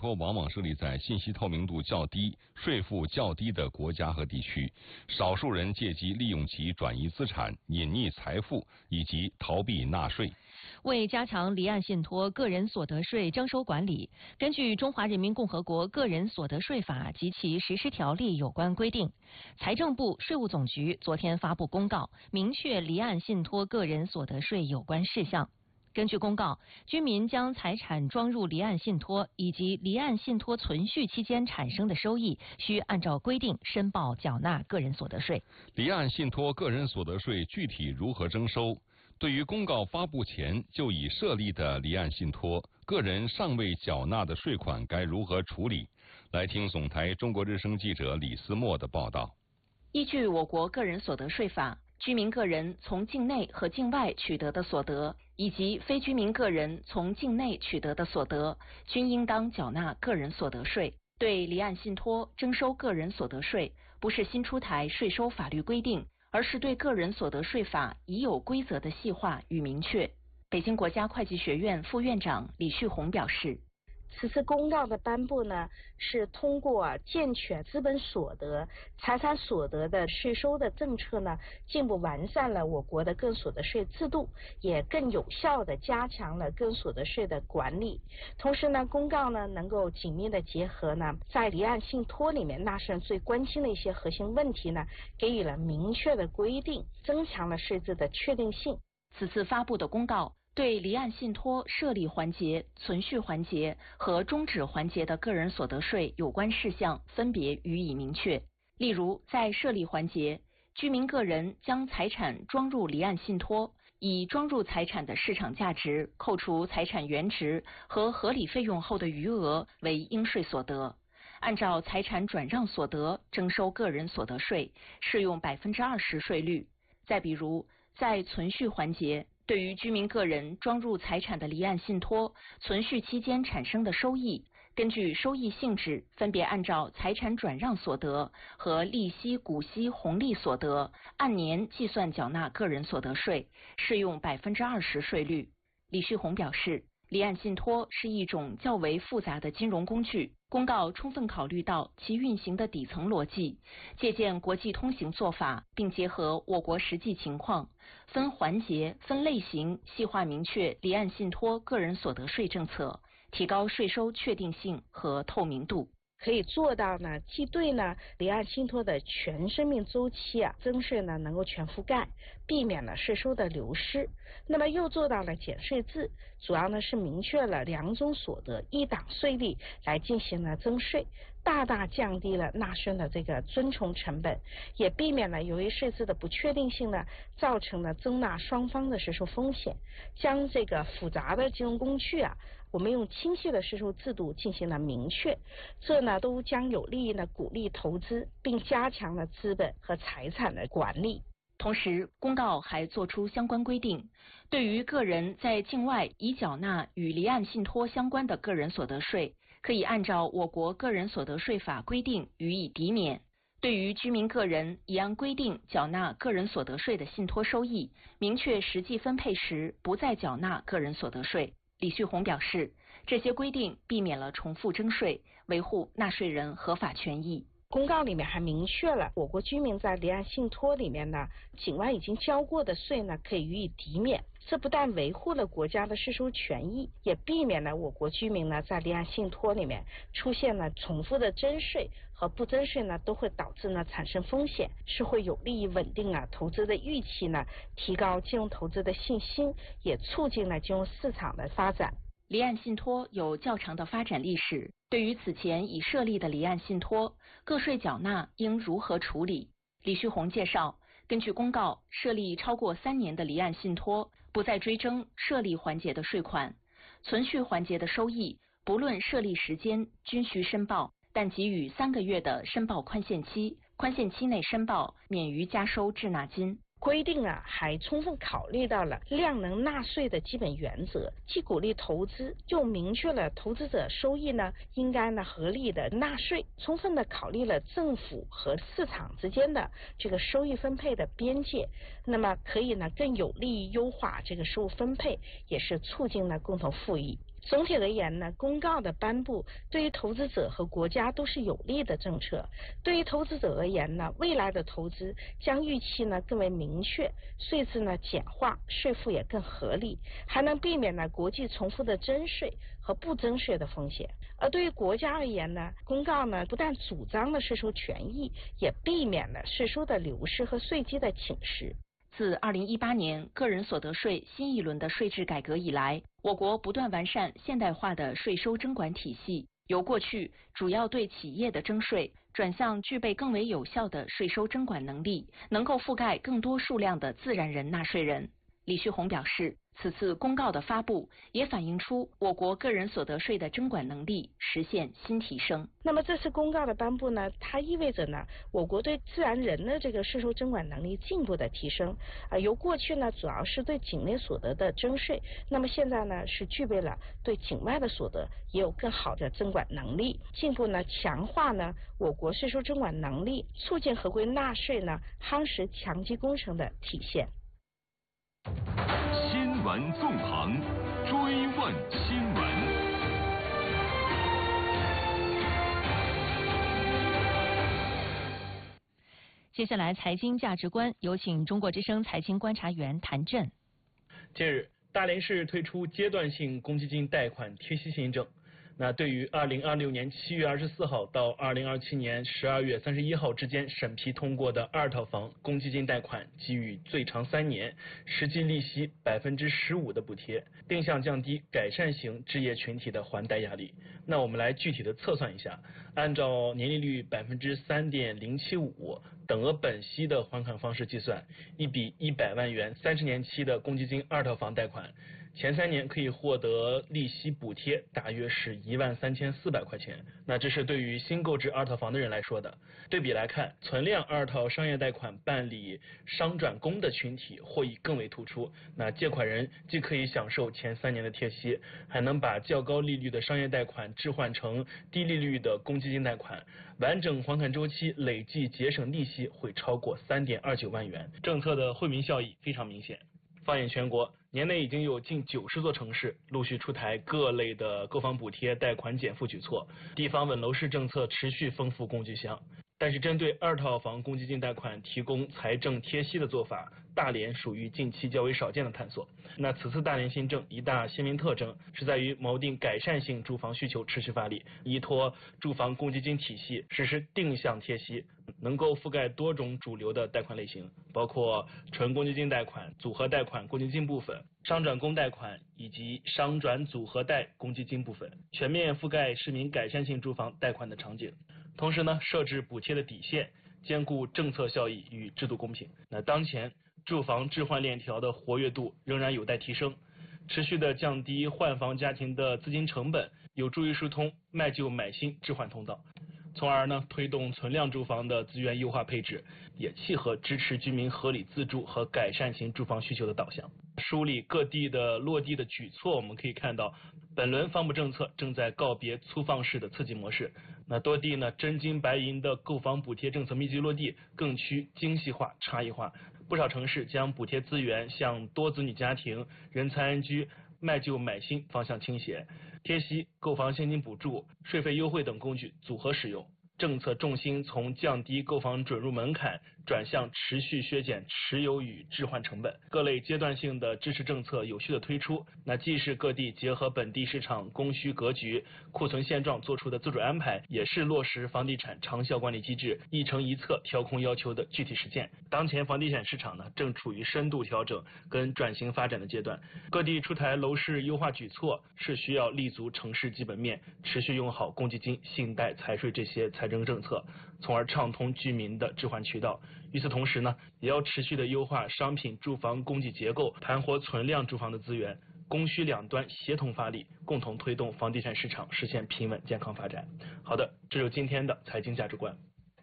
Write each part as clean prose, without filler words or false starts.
托往往设立在信息透明度较低、税负较低的国家和地区，少数人借机利用其转移资产、隐匿财富以及逃避纳税。 为加强离岸信托个人所得税征收管理，根据《中华人民共和国个人所得税法》及其实施条例有关规定，财政部、税务总局昨天发布公告，明确离岸信托个人所得税有关事项。根据公告，居民将财产装入离岸信托以及离岸信托存续期间产生的收益，需按照规定申报缴纳个人所得税。 离岸信托个人所得税具体如何征收？对于公告发布前就已设立的离岸信托，个人尚未缴纳的税款该如何处理？来听总台中国之声记者李思墨的报道。 依据我国个人所得税法，居民个人从境内和境外取得的所得，以及非居民个人从境内取得的所得，均应当缴纳个人所得税。对离岸信托征收个人所得税，不是新出台税收法律规定，而是对个人所得税法已有规则的细化与明确。北京国家会计学院副院长李旭红表示， 此次公告的颁布呢，是通过健全资本所得、财产所得的税收的政策呢，进一步完善了我国的个人所得税制度，也更有效地加强了个人所得税的管理。同时呢，公告呢能够紧密地结合呢，在离岸信托里面纳税人最关心的一些核心问题呢，给予了明确的规定，增强了税制的确定性。 此次发布的公告对离岸信托设立环节、存续环节和终止环节的个人所得税有关事项分别予以明确。例如，在设立环节，居民个人将财产装入离岸信托，以装入财产的市场价值扣除财产原值和合理费用后的余额为应税所得，按照财产转让所得征收个人所得税，适用20%税率。再比如，在存续环节，对于居民个人装入财产的离岸信托存续期间产生的收益，根据收益性质，分别按照财产转让所得和利息、股息、红利所得按年计算缴纳个人所得税，适用20%税率。李旭红表示，离岸信托是一种较为复杂的金融工具，公告充分考虑到其运行的底层逻辑，借鉴国际通行做法，并结合我国实际情况，分环节、分类型细化明确离岸信托个人所得税政策，提高税收确定性和透明度。 可以做到呢，既对呢离岸信托的全生命周期征税呢能够全覆盖，避免了税收的流失。那么又做到了减税制，主要呢是明确了两种所得一档税率来进行了征税，大大降低了纳税人的这个遵从成本，也避免了由于税制的不确定性呢，造成了征纳双方的税收风险，将这个复杂的金融工具我们用清晰的税收制度进行了明确，这呢都将有利于呢鼓励投资，并加强了资本和财产的管理。 同时，公告还作出相关规定，对于个人在境外已缴纳与离岸信托相关的个人所得税，可以按照我国个人所得税法规定予以抵免。对于居民个人已按规定缴纳个人所得税的信托收益，明确实际分配时不再缴纳个人所得税。李旭红表示，这些规定避免了重复征税，维护纳税人合法权益。 公告里面还明确了，我国居民在离岸信托里面呢，境外已经交过的税呢，可以予以抵免。这不但维护了国家的税收权益，也避免了我国居民呢在离岸信托里面出现了重复的征税和不征税呢，都会导致呢产生风险，是会有利于稳定投资的预期呢，提高金融投资的信心，也促进了金融市场的发展。 离岸信托有较长的发展历史，对于此前已设立的离岸信托，个税缴纳应如何处理？李旭红介绍，根据公告，设立超过3年的离岸信托，不再追征设立环节的税款，存续环节的收益，不论设立时间均需申报，但给予3个月的申报宽限期，宽限期内申报免于加收滞纳金。 规定还充分考虑到了量能纳税的基本原则，既鼓励投资，又明确了投资者收益呢应该呢合理的纳税，充分的考虑了政府和市场之间的这个收益分配的边界，那么可以呢更有利于优化这个收入分配，也是促进了共同富裕。 总体而言呢，公告的颁布对于投资者和国家都是有利的政策。对于投资者而言呢，未来的投资将预期呢更为明确，税制呢简化，税负也更合理，还能避免呢国际重复的征税和不征税的风险。而对于国家而言呢，公告呢不但主张了税收权益，也避免了税收的流失和税基的侵蚀。 自2018年个人所得税新一轮的税制改革以来，我国不断完善现代化的税收征管体系，由过去主要对企业的征税，转向具备更为有效的税收征管能力，能够覆盖更多数量的自然人纳税人。李旭红表示，此次公告的发布也反映出我国个人所得税的征管能力实现新提升。 那么这次公告的颁布呢，它意味着呢，我国对自然人的这个税收征管能力进一步的提升。由过去呢主要是对境内所得的征税，那么现在呢是具备了对境外的所得也有更好的征管能力，进一步呢强化呢我国税收征管能力，促进合规纳税呢夯实强基工程的体现。 新闻纵横，追问新闻。 接下来财经价值观，有请中国之声财经观察员谭震。 近日，大连市推出阶段性公积金贷款贴息新政。那对于2026年7月24号到2027年12月31号之间审批通过的二套房公积金贷款，给予最长3年，实际利息15%的补贴，定向降低改善型置业群体的还贷压力。那我们来具体的测算一下，按照年利率3.075%等额本息的还款方式计算，一笔100万元30年期的公积金二套房贷款，前3年可以获得利息补贴大约是13400块钱。那这是对于新购置二套房的人来说的。对比来看，存量二套商业贷款办理商转公的群体获益更为突出。那借款人既可以享受前3年的贴息，还能把较高利率的商业贷款置换成低利率的公积金贷款，完整还款周期累计节省利息会超过3.29万元。政策的惠民效益非常明显。放眼全国，年内已经有近90座城市陆续出台各类的购房补贴、贷款减负举措，地方稳楼市政策持续丰富工具箱。但是针对二套房公积金贷款提供财政贴息的做法，大连属于近期较为少见的探索。那此次大连新政一大鲜明特征是在于锚定改善性住房需求持续发力，依托住房公积金体系实施定向贴息，能够覆盖多种主流的贷款类型，包括纯公积金贷款、组合贷款公积金部分、商转公贷款以及商转组合贷公积金部分，全面覆盖市民改善性住房贷款的场景。同时呢，设置补贴的底线，兼顾政策效益与制度公平。那当前住房置换链条的活跃度仍然有待提升，持续的降低换房家庭的资金成本，有助于疏通卖旧买新置换通道，从而呢推动存量住房的资源优化配置，也契合支持居民合理自住和改善型住房需求的导向。梳理各地的落地的举措，我们可以看到，本轮房补政策正在告别粗放式的刺激模式。那多地呢真金白银的购房补贴政策密集落地，更趋精细化、差异化。不少城市将补贴资源向多子女家庭、人才安居、卖旧买新方向倾斜，贴息、购房现金补助、税费优惠等工具组合使用。政策重心从降低购房准入门槛转向持续削减持有与置换成本，各类阶段性的支持政策有序的推出，那既是各地结合本地市场供需格局、库存现状做出的自主安排，也是落实房地产长效管理机制一城一策调控要求的具体实践。当前房地产市场呢正处于深度调整跟转型发展的阶段，各地出台楼市优化举措是需要立足城市基本面，持续用好公积金、信贷、财税这些财政政策，从而畅通居民的置换渠道。与此同时呢，也要持续的优化商品住房供给结构，盘活存量住房的资源，供需两端协同发力，共同推动房地产市场实现平稳健康发展。好的，这就是今天的财经价值观。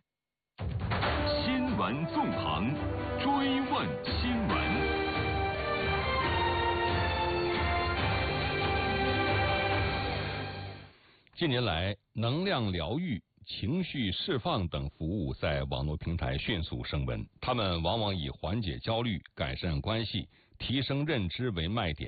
新闻纵横，追问新闻。 近年来，能量疗愈、情绪释放等服务在网络平台迅速升温，他们往往以缓解焦虑、改善关系、提升认知为卖点，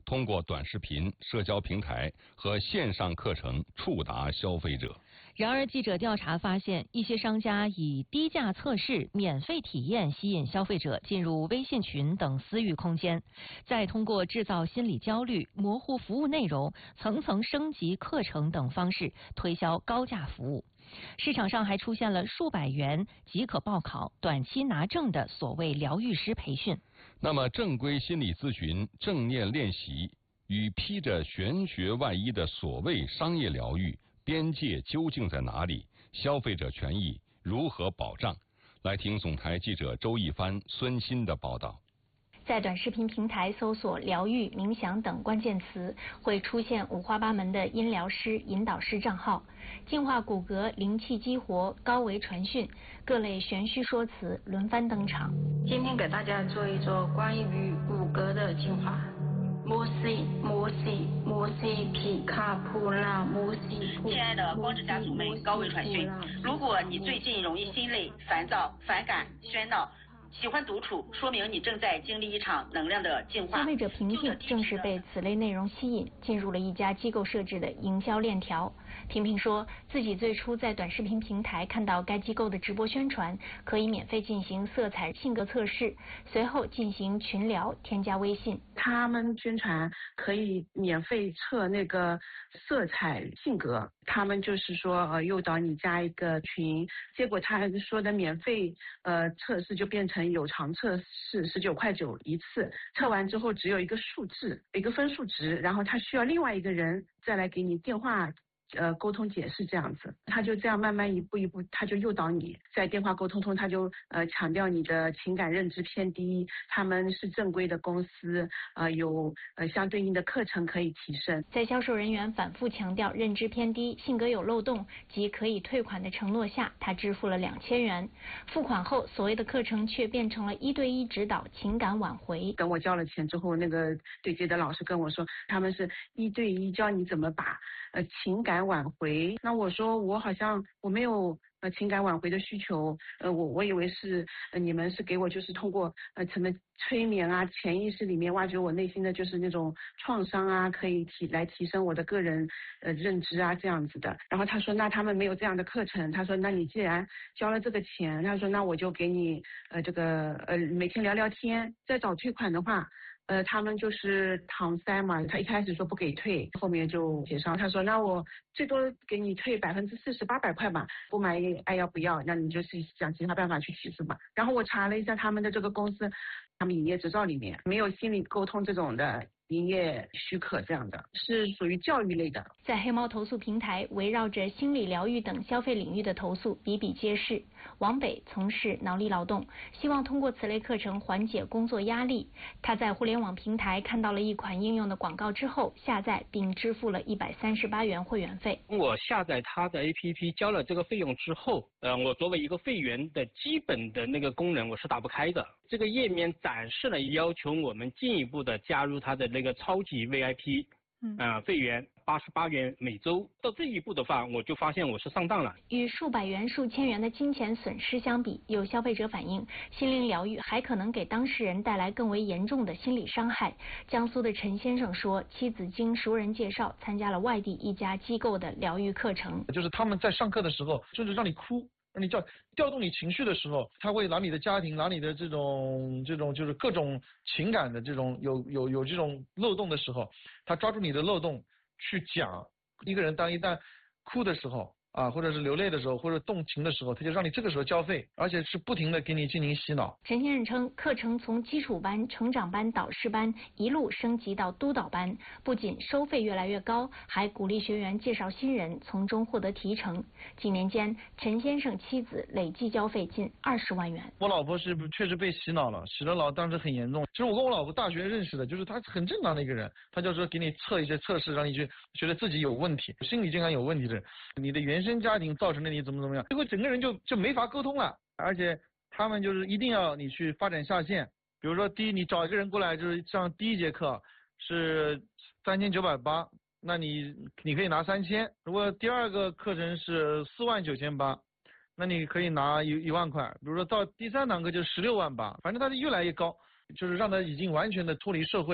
通过短视频、社交平台和线上课程触达消费者。 然而，记者调查发现，一些商家以低价测试、免费体验吸引消费者进入微信群等私域空间，再通过制造心理焦虑、模糊服务内容、层层升级课程等方式推销高价服务。市场上还出现了数百元即可报考、短期拿证的所谓疗愈师培训。 那么，正规心理咨询、正念练习与披着玄学外衣的所谓商业疗愈边界究竟在哪里？消费者权益如何保障？来听总台记者周一帆、孙鑫的报道。 在短视频平台搜索疗愈、冥想等关键词，会出现五花八门的音疗师、引导师账号，净化骨骼、灵气激活、高维传讯，各类玄虚说辞轮番登场。 今天给大家做一做关于骨骼的净化。摩西皮卡普拉摩西。 亲爱的光之家族们，高维传讯。如果你最近容易心累、烦躁、反感、喧闹，喜欢独处，说明你正在经历一场能量的净化。 消费者平平正是被此类内容吸引，进入了一家机构设置的营销链条。平平说自己最初在短视频平台看到该机构的直播宣传，可以免费进行色彩性格测试，随后进行群聊，添加微信。 他们宣传可以免费测那个色彩性格，他们就是说诱导你加一个群，结果他说的免费测试就变成有偿测试，19.9块一次，测完之后只有一个数字，一个分数值，然后他需要另外一个人再来给你电话沟通解释这样子，他就这样慢慢一步一步，他就诱导你在电话沟通中，他就强调你的情感认知偏低，他们是正规的公司，有相对应的课程可以提升。 在销售人员反复强调认知偏低、性格有漏洞及可以退款的承诺下，他支付了2000元。付款后，所谓的课程却变成了1对1指导情感挽回。 等我交了钱之后，那个对接的老师跟我说，他们是1对1教你怎么把情感挽回。那我说我好像我没有情感挽回的需求，我以为是你们是给我就是通过什么催眠啊，潜意识里面挖掘我内心的就是那种创伤啊，可以提升我的个人认知啊这样子的。然后他说那他们没有这样的课程，他说那你既然交了这个钱，他说那我就给你这个每天聊聊天，再找退款的话。他们就是搪塞嘛，他一开始说不给退，后面就协商，他说那我最多给你退40%，800块吧，不满意爱要不要，那你就是想其他办法去起诉嘛。然后我查了一下他们的这个公司，他们营业执照里面没有心理沟通这种的营业许可，这样的是属于教育类的。 在黑猫投诉平台，围绕着心理疗愈等消费领域的投诉比比皆是。王北从事脑力劳动，希望通过此类课程缓解工作压力。他在互联网平台看到了一款应用的广告之后，下载并支付了138元会员费。 我下载他的 APP， 交了这个费用之后，我作为一个会员的基本的那个功能我是打不开的。这个页面展示了要求我们进一步的加入他的那个超级 VIP。会员88元每周，到这一步的话，我就发现我是上当了。 与数百元、数千元的金钱损失相比，有消费者反映，心灵疗愈还可能给当事人带来更为严重的心理伤害。江苏的陈先生说，妻子经熟人介绍参加了外地一家机构的疗愈课程， 就是他们在上课的时候，就是让你哭。让你调动你情绪的时候，他会拿你的家庭，拿你的这种就是各种情感的这种有这种漏洞的时候，他抓住你的漏洞去讲。一个人一旦哭的时候啊，或者是流泪的时候，或者动情的时候，他就让你这个时候交费，而且是不停的给你进行洗脑。 陈先生称，课程从基础班、成长班、导师班一路升级到督导班，不仅收费越来越高，还鼓励学员介绍新人，从中获得提成。几年间，陈先生妻子累计交费近20万元。 我老婆是确实被洗脑了，洗了脑当时很严重。其实我跟我老婆大学认识的，就是她很正常的一个人，她就说给你测一些测试，让你去觉得自己有问题，心理健康有问题的，你的原生家庭造成的你怎么样，结果整个人就没法沟通了。而且他们就是一定要你去发展下线，比如说你找一个人过来，就是上第一节课是3980，那你可以拿3000。如果第二个课程是49800，那你可以拿1万块。比如说到第3堂课就16万8，反正它是越来越高，就是让他已经完全的脱离社会了。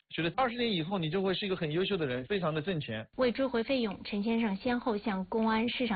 觉得20年以后你就会是一个很优秀的人，非常的挣钱。 为追回费用，陈先生先后向公安、市场